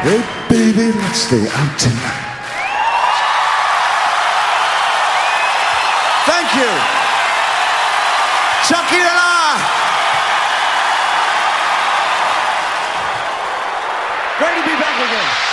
Hey, baby, let's stay out tonight. Thank you. Chucky and I. Great to be back again.